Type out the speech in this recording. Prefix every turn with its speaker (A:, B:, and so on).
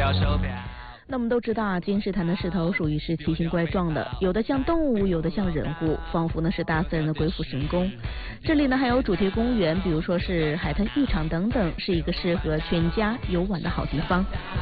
A: 要手表。
B: 那我们都知道啊，金石潭的石头属于是奇形怪状的，有的像动物，有的像人物，仿佛呢是大自然的鬼斧神工。这里呢还有主题公园，比如说是海滩浴场等等，是一个适合全家游玩的好地方。